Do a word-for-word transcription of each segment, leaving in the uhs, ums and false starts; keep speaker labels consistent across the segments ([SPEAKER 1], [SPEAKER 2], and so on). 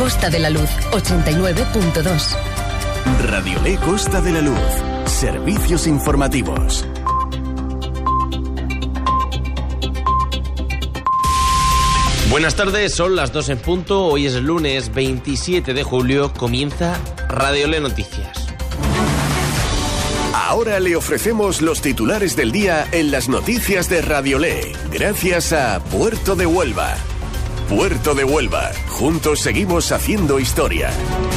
[SPEAKER 1] Costa de la Luz, ochenta y nueve punto dos.
[SPEAKER 2] Radiolé Costa de la Luz. Servicios informativos.
[SPEAKER 3] Buenas tardes, son las dos en punto. Hoy es el lunes veintisiete de julio. Comienza Radiolé Noticias.
[SPEAKER 2] Ahora le ofrecemos los titulares del día en las noticias de Radiolé, gracias a Puerto de Huelva. Puerto de Huelva. Juntos seguimos haciendo historia.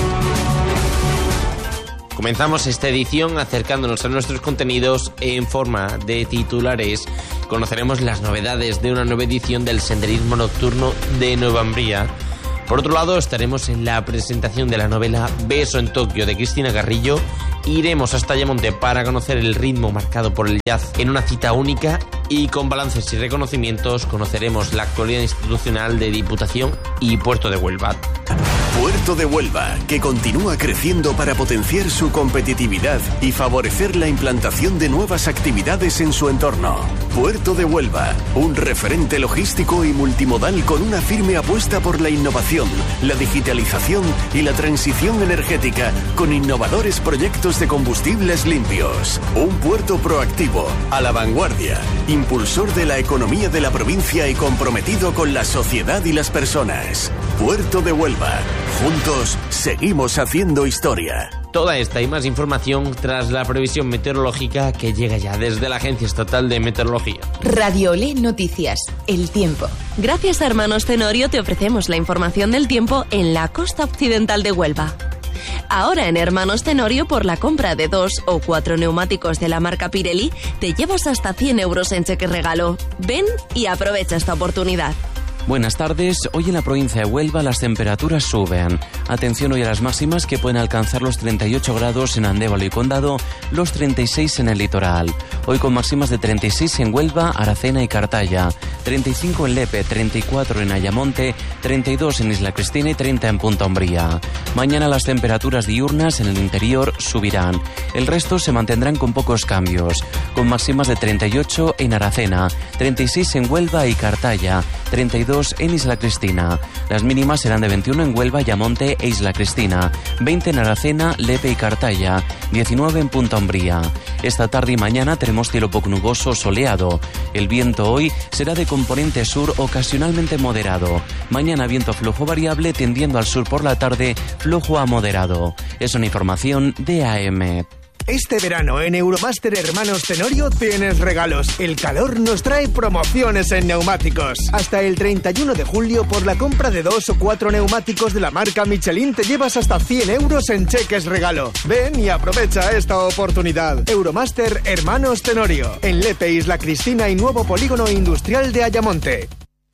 [SPEAKER 3] Comenzamos esta edición acercándonos a nuestros contenidos en forma de titulares. Conoceremos las novedades de una nueva edición del Senderismo Nocturno de Nueva Umbría. Por otro lado, estaremos en la presentación de la novela Beso en Tokio de Cristina Carrillo. Iremos hasta Ayamonte para conocer el ritmo marcado por el jazz en una cita única, y con balances y reconocimientos conoceremos la actualidad institucional de Diputación y Puerto de Huelva.
[SPEAKER 2] Puerto de Huelva, que continúa creciendo para potenciar su competitividad y favorecer la implantación de nuevas actividades en su entorno. Puerto de Huelva, un referente logístico y multimodal con una firme apuesta por la innovación, la digitalización y la transición energética, con innovadores proyectos de combustibles limpios. Un puerto proactivo, a la vanguardia, impulsor de la economía de la provincia y comprometido con la sociedad y las personas. Puerto de Huelva. Juntos seguimos haciendo historia.
[SPEAKER 3] Toda esta y más información tras la previsión meteorológica que llega ya desde la Agencia Estatal de Meteorología.
[SPEAKER 1] Radiolé Noticias, el tiempo.
[SPEAKER 4] Gracias a Hermanos Tenorio te ofrecemos la información del tiempo en la costa occidental de Huelva. Ahora en Hermanos Tenorio, por la compra de dos o cuatro neumáticos de la marca Pirelli, te llevas hasta cien euros en cheque regalo. Ven y aprovecha esta oportunidad.
[SPEAKER 5] Buenas tardes. Hoy en la provincia de Huelva las temperaturas suben. Atención hoy a las máximas, que pueden alcanzar los treinta y ocho grados en Andévalo y Condado, los treinta y seis en el litoral. Hoy con máximas de treinta y seis en Huelva, Aracena y Cartaya, treinta y cinco en Lepe, treinta y cuatro en Ayamonte, treinta y dos en Isla Cristina y treinta en Punta Umbría. Mañana las temperaturas diurnas en el interior subirán. El resto se mantendrán con pocos cambios, con máximas de treinta y ocho en Aracena, treinta y seis en Huelva y Cartaya, treinta y dos en Isla Cristina. Las mínimas serán de veintiuno en Huelva, Ayamonte e Isla Cristina, veinte en Aracena, Lepe y Cartaya, diecinueve en Punta Umbría. Esta tarde y mañana tenemos cielo poco nuboso soleado. El viento hoy será de componente sur ocasionalmente moderado. Mañana viento flojo variable tendiendo al sur por la tarde, flojo a moderado. Es una información de A M.
[SPEAKER 6] Este verano en Euromaster Hermanos Tenorio tienes regalos. El calor nos trae promociones en neumáticos. Hasta el treinta y uno de julio, por la compra de dos o cuatro neumáticos de la marca Michelin, te llevas hasta cien euros en cheques regalo. Ven y aprovecha esta oportunidad. Euromaster Hermanos Tenorio, en Lepe, Isla Cristina y nuevo polígono industrial de Ayamonte.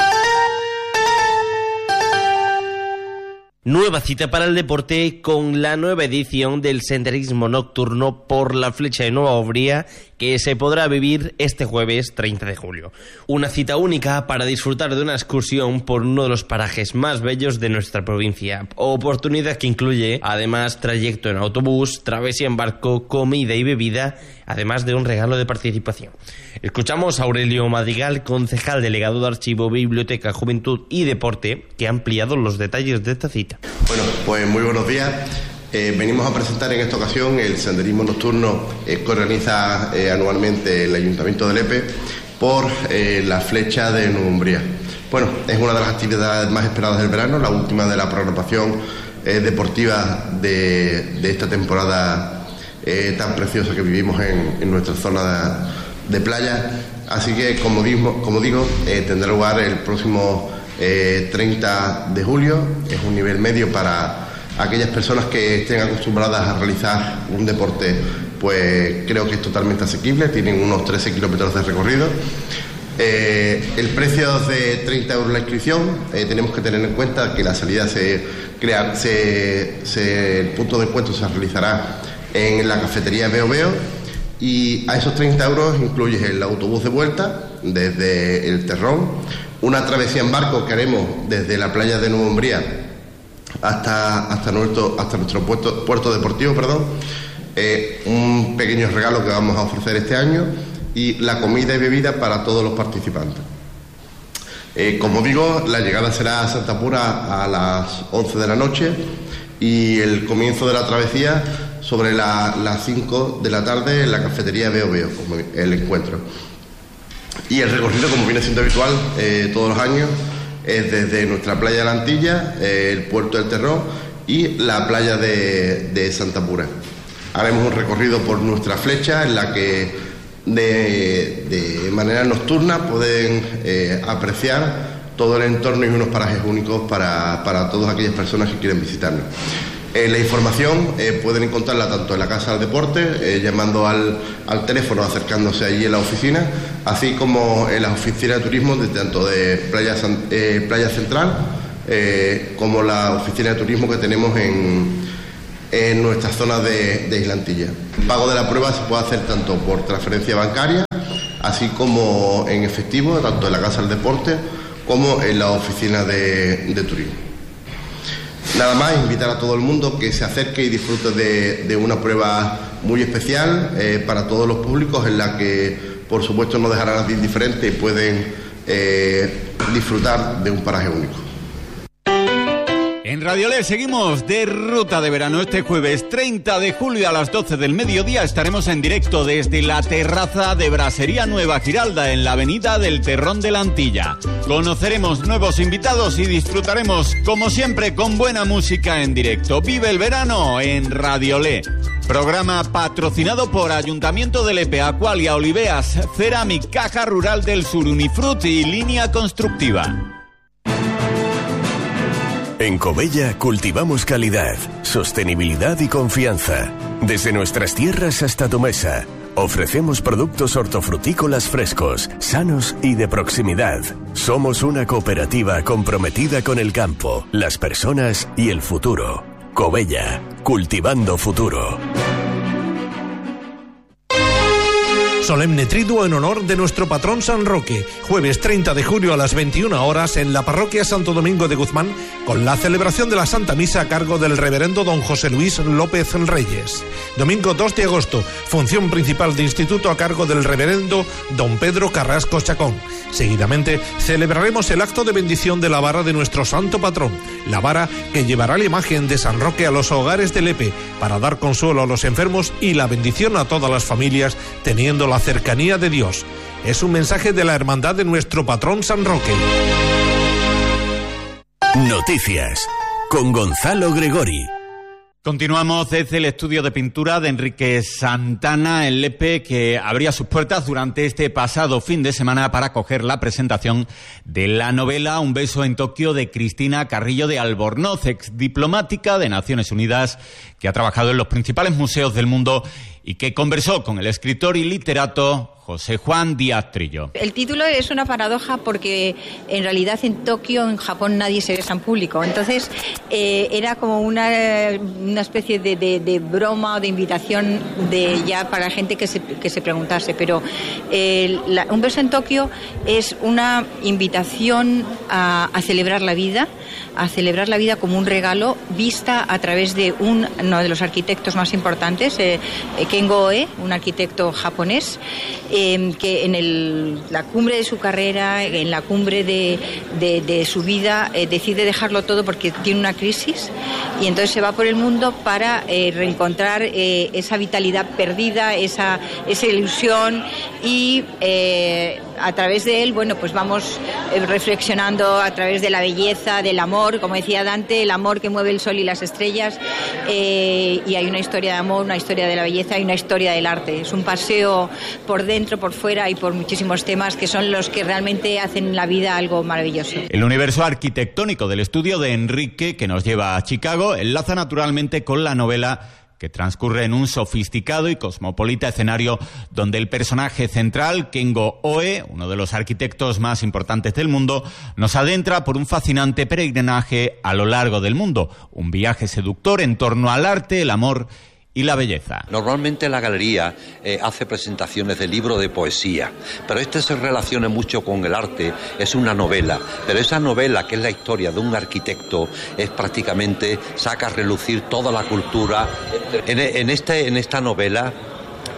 [SPEAKER 3] Nueva cita para el deporte con la nueva edición del Senderismo Nocturno por la Flecha de Nueva Umbría, que se podrá vivir este jueves treinta de julio. Una cita única para disfrutar de una excursión por uno de los parajes más bellos de nuestra provincia. Oportunidad que incluye, además, trayecto en autobús, travesía en barco, comida y bebida, además de un regalo de participación. Escuchamos a Aurelio Madrigal, concejal delegado de Archivo, Biblioteca, Juventud y Deporte, que ha ampliado los detalles de esta cita.
[SPEAKER 7] Bueno, pues muy buenos días. Eh, venimos a presentar en esta ocasión el senderismo nocturno eh, que organiza eh, anualmente el Ayuntamiento de Lepe por eh, la Flecha de Nueva Umbría. Bueno, es una de las actividades más esperadas del verano, la última de la programación eh, deportiva de, de esta temporada eh, tan preciosa que vivimos en, en nuestra zona de, de playa. Así que, como digo, como digo eh, tendrá lugar el próximo eh, treinta de julio. Es un nivel medio para aquellas personas que estén acostumbradas a realizar un deporte, pues creo que es totalmente asequible. Tienen unos trece kilómetros de recorrido. Eh, el precio es de treinta euros la inscripción. Eh, tenemos que tener en cuenta que la salida se crea, se, se, el punto de encuentro se realizará en la cafetería Veo Veo, y a esos treinta euros incluye el autobús de vuelta desde el Terrón, una travesía en barco que haremos desde la playa de Nueva Umbría hasta, hasta, nuestro, hasta nuestro puerto, puerto deportivo, perdón, eh, un pequeño regalo que vamos a ofrecer este año, y la comida y bebida para todos los participantes. Eh, como digo, la llegada será a Santa Pura a las once de la noche y el comienzo de la travesía sobre la, las cinco de la tarde en la cafetería Veo Veo, como el encuentro. Y el recorrido, como viene siendo habitual eh, todos los años, es desde nuestra playa de la Antilla, eh, el puerto del Terrón y la playa de, de Santa Pura. Haremos un recorrido por nuestra flecha en la que de, de manera nocturna pueden eh, apreciar todo el entorno y unos parajes únicos para, para todas aquellas personas que quieren visitarnos. Eh, la información eh, pueden encontrarla tanto en la Casa del Deporte, eh, llamando al, al teléfono, acercándose allí en la oficina, así como en las oficinas de turismo, de, tanto de Playa, eh, Playa Central eh, como la oficina de turismo que tenemos en, en nuestra zona de, de Isla Antilla. El pago de la prueba se puede hacer tanto por transferencia bancaria, así como en efectivo, tanto en la Casa del Deporte como en la oficina de, de turismo. Nada más, invitar a todo el mundo que se acerque y disfrute de, de una prueba muy especial eh, para todos los públicos, en la que, por supuesto, no dejarán a nadie indiferente y pueden eh, disfrutar de un paraje único.
[SPEAKER 8] En Radiolé seguimos de ruta de verano. Este jueves treinta de julio a las doce del mediodía estaremos en directo desde la terraza de Brasería Nueva Giralda en la avenida del Terrón de la Antilla. Conoceremos nuevos invitados y disfrutaremos, como siempre, con buena música en directo. Vive el verano en Radiolé. Programa patrocinado por Ayuntamiento de Lepe, Aqualia, Oliveas, Ceramic, Caja Rural del Sur, Unifrut y Línea Constructiva.
[SPEAKER 2] En Covella cultivamos calidad, sostenibilidad y confianza. Desde nuestras tierras hasta tu mesa, ofrecemos productos hortofrutícolas frescos, sanos y de proximidad. Somos una cooperativa comprometida con el campo, las personas y el futuro. Covella, cultivando futuro.
[SPEAKER 9] Solemne triduo en honor de nuestro patrón San Roque, jueves treinta de julio a las veintiuna horas en la parroquia Santo Domingo de Guzmán, con la celebración de la Santa Misa a cargo del reverendo don José Luis López Reyes. Domingo dos de agosto, función principal de instituto a cargo del reverendo don Pedro Carrasco Chacón. Seguidamente celebraremos el acto de bendición de la vara de nuestro santo patrón, la vara que llevará la imagen de San Roque a los hogares de Lepe para dar consuelo a los enfermos y la bendición a todas las familias, teniendo la cercanía de Dios. Es un mensaje de la hermandad de nuestro patrón San Roque.
[SPEAKER 2] Noticias con Gonzalo Gregori.
[SPEAKER 8] Continuamos desde el estudio de pintura de Enrique Santana en Lepe, que abría sus puertas durante este pasado fin de semana para acoger la presentación de la novela Un beso en Tokio de Cristina Carrillo de Albornoz, ex diplomática de Naciones Unidas, que ha trabajado en los principales museos del mundo y que conversó con el escritor y literato José Juan Díaz Trillo.
[SPEAKER 10] El título es una paradoja porque en realidad en Tokio, en Japón, nadie se besa en público. Entonces eh, era como una, una especie de, de, de broma o de invitación de ya para gente que se, que se preguntase. Pero eh, la, Un beso en Tokio es una invitación a, a celebrar la vida, a celebrar la vida como un regalo vista a través de un, uno de los arquitectos más importantes, eh, Kengo Oe, un arquitecto japonés, Eh, que en el, la cumbre de su carrera, en la cumbre de, de, de su vida, eh, decide dejarlo todo porque tiene una crisis y entonces se va por el mundo para eh, reencontrar eh, esa vitalidad perdida, esa, esa ilusión y eh, a través de él, bueno, pues vamos eh, reflexionando a través de la belleza, del amor, como decía Dante, el amor que mueve el sol y las estrellas, eh, y hay una historia de amor, una historia de la belleza y una historia del arte. Es un paseo por dentro, por fuera y por muchísimos temas que son los que realmente hacen la vida algo maravilloso.
[SPEAKER 8] El universo arquitectónico del estudio de Enrique, que nos lleva a Chicago, enlaza naturalmente con la novela, que transcurre en un sofisticado y cosmopolita escenario donde el personaje central, Kengo Oe, uno de los arquitectos más importantes del mundo, nos adentra por un fascinante peregrinaje a lo largo del mundo, un viaje seductor en torno al arte, el amor y la belleza.
[SPEAKER 11] Normalmente la galería eh, hace presentaciones de libros de poesía, pero este se relaciona mucho con el arte, es una novela, pero esa novela, que es la historia de un arquitecto, es prácticamente, saca a relucir toda la cultura. En, en, este, en esta novela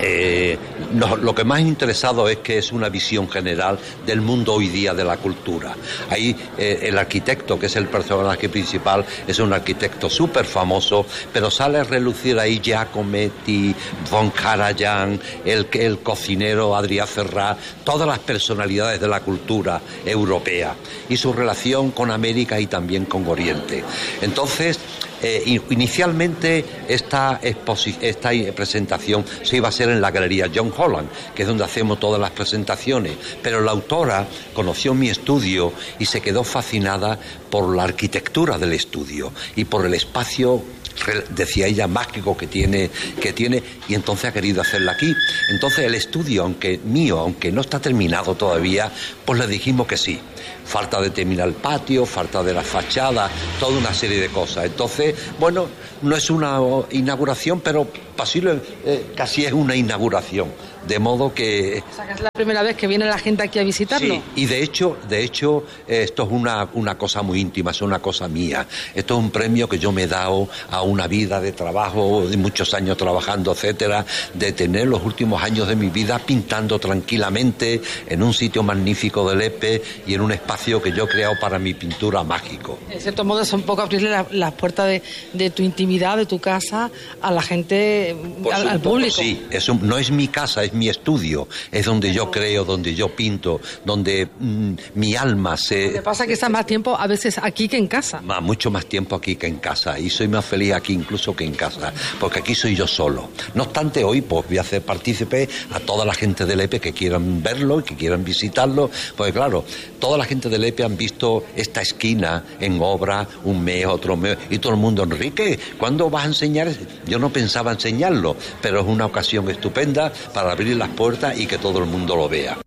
[SPEAKER 11] Eh, no, lo que más interesado es que es una visión general del mundo hoy día de la cultura. Ahí eh, el arquitecto, que es el personaje principal, es un arquitecto súper famoso, pero sale a relucir ahí Giacometti, von Karajan, el, el cocinero Adrià Ferrat, todas las personalidades de la cultura europea y su relación con América y también con Oriente. Entonces, Eh, inicialmente esta, esta presentación se iba a hacer en la Galería John Holland, que es donde hacemos todas las presentaciones, pero la autora conoció mi estudio y se quedó fascinada por la arquitectura del estudio y por el espacio, decía ella, mágico que tiene, que tiene, y entonces ha querido hacerla aquí. Entonces el estudio, aunque mío, aunque no está terminado todavía, pues le dijimos que sí. Falta de terminar el patio, falta de la fachada, toda una serie de cosas. Entonces, bueno, no es una inauguración, pero posible, eh, casi es una inauguración. De modo que...
[SPEAKER 12] O sea, que es la primera vez que viene la gente aquí a visitarlo.
[SPEAKER 11] Sí, y de hecho, de hecho eh, esto es una, una cosa muy íntima, es una cosa mía. Esto es un premio que yo me he dado a una vida de trabajo, de muchos años trabajando, etcétera, de tener los últimos años de mi vida pintando tranquilamente en un sitio magnífico de Lepe y en un espacio que yo he creado para mi pintura mágico.
[SPEAKER 12] En cierto modo es un poco abrirle las la puertas de, de tu intimidad, de tu casa, a la gente, al, al público.
[SPEAKER 11] Sí, es un, no es mi casa, es mi estudio, es donde yo creo, donde yo pinto, donde mmm, mi alma se...
[SPEAKER 12] Lo que pasa es que está más tiempo a veces aquí que en casa.
[SPEAKER 11] Más, mucho más tiempo aquí que en casa, y soy más feliz aquí incluso que en casa, porque aquí soy yo solo. No obstante, hoy pues voy a hacer partícipe a toda la gente de Lepe que quieran verlo y que quieran visitarlo, porque claro, toda la gente de Lepe han visto esta esquina en obra un mes, otro mes, y todo el mundo, Enrique, ¿cuándo vas a enseñar? Yo no pensaba enseñarlo, pero es una ocasión estupenda para abrir las puertas y que todo el mundo lo vea.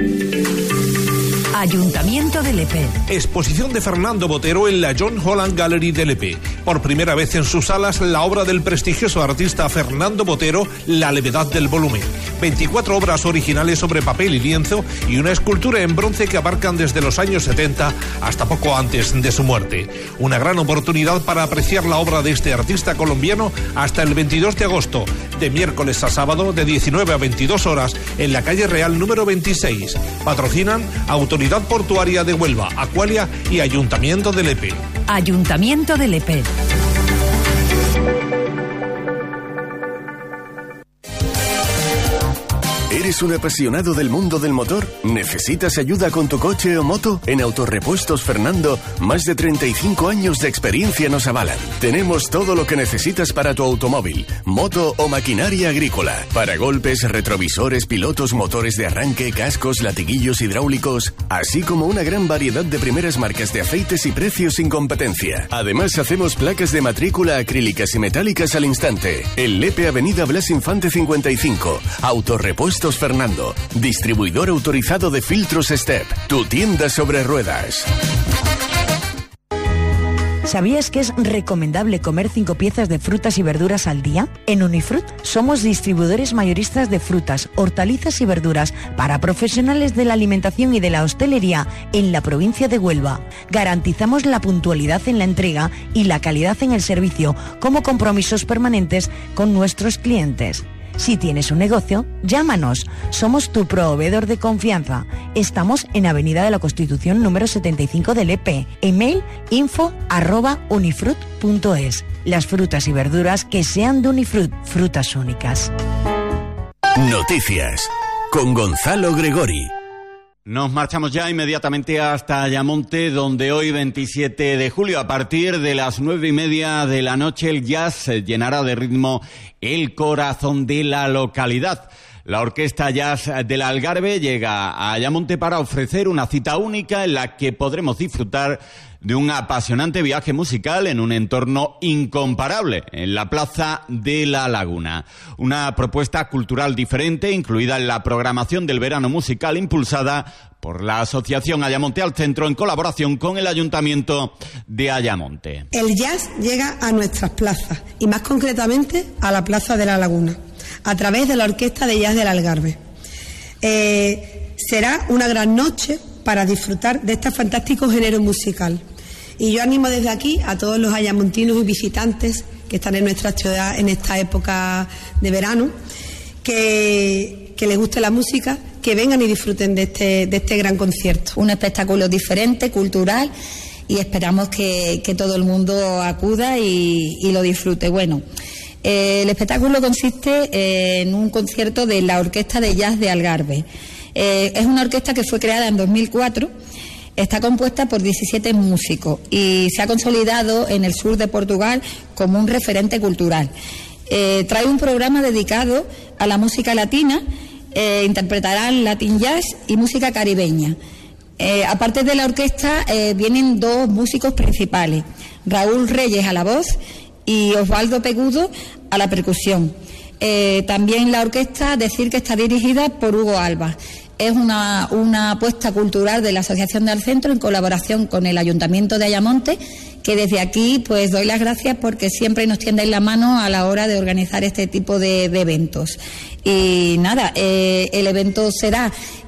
[SPEAKER 1] Ayuntamiento de Lepe.
[SPEAKER 9] Exposición de Fernando Botero en la John Holland Gallery de Lepe. Por primera vez en sus salas, la obra del prestigioso artista Fernando Botero, La levedad del volumen. veinticuatro obras originales sobre papel y lienzo y una escultura en bronce que abarcan desde los años setenta hasta poco antes de su muerte. Una gran oportunidad para apreciar la obra de este artista colombiano hasta el veintidós de agosto, de miércoles a sábado, de diecinueve a veintidós horas, en la calle Real número veintiséis. Patrocinan Autoridad Portuaria de Huelva, Aqualia y Ayuntamiento de Lepe.
[SPEAKER 1] Ayuntamiento de Lepe.
[SPEAKER 2] ¿Eres un apasionado del mundo del motor? ¿Necesitas ayuda con tu coche o moto? En Autorepuestos Fernando, más de treinta y cinco años de experiencia nos avalan. Tenemos todo lo que necesitas para tu automóvil, moto o maquinaria agrícola. Para golpes, retrovisores, pilotos, motores de arranque, cascos, latiguillos hidráulicos, así como una gran variedad de primeras marcas de aceites y precios sin competencia. Además, hacemos placas de matrícula acrílicas y metálicas al instante. En Lepe, Avenida Blas Infante cincuenta y cinco. Autorepuestos Fernando, distribuidor autorizado de filtros Step, tu tienda sobre ruedas.
[SPEAKER 13] ¿Sabías que es recomendable comer cinco piezas de frutas y verduras al día? En Unifrut somos distribuidores mayoristas de frutas, hortalizas y verduras para profesionales de la alimentación y de la hostelería en la provincia de Huelva. Garantizamos la puntualidad en la entrega y la calidad en el servicio como compromisos permanentes con nuestros clientes. Si tienes un negocio, llámanos. Somos tu proveedor de confianza. Estamos en Avenida de la Constitución número setenta y cinco de Lepe. Email info arroba unifrut punto es. Las frutas y verduras que sean de Unifrut, frutas únicas.
[SPEAKER 2] Noticias con Gonzalo Gregori.
[SPEAKER 8] Nos marchamos ya inmediatamente hasta Ayamonte, donde hoy, veintisiete de julio, a partir de las nueve y media de la noche, el jazz llenará de ritmo el corazón de la localidad. La Orquesta Jazz del Algarve llega a Ayamonte para ofrecer una cita única en la que podremos disfrutar de un apasionante viaje musical en un entorno incomparable, en la Plaza de la Laguna. Una propuesta cultural diferente, incluida en la programación del verano musical impulsada por la Asociación Ayamonte al Centro en colaboración con el Ayuntamiento de Ayamonte.
[SPEAKER 14] El jazz llega a nuestras plazas y más concretamente a la Plaza de la Laguna, a través de la Orquesta de Jazz del Algarve. Eh, será una gran noche para disfrutar de este fantástico género musical. Y yo animo desde aquí a todos los ayamontinos y visitantes que están en nuestra ciudad en esta época de verano, que, que les guste la música, que vengan y disfruten de este, de este gran concierto.
[SPEAKER 15] Un espectáculo diferente, cultural, y esperamos que, que todo el mundo acuda y, y lo disfrute. Bueno, eh, el espectáculo consiste en un concierto de la Orquesta de Jazz de Algarve. Eh, es una orquesta que fue creada en dos mil cuatro, está compuesta por diecisiete músicos y se ha consolidado en el sur de Portugal como un referente cultural. Eh, trae un programa dedicado a la música latina, eh, interpretarán Latin Jazz y música caribeña. Eh, aparte de la orquesta, eh, vienen dos músicos principales, Raúl Reyes a la voz y Osvaldo Pegudo a la percusión. Eh, también la orquesta, decir que está dirigida por Hugo Alba. Es una, una apuesta cultural de la Asociación del Centro en colaboración con el Ayuntamiento de Ayamonte, que desde aquí pues doy las gracias porque siempre nos tienden la mano a la hora de organizar este tipo de, de eventos. Y nada, eh, el evento será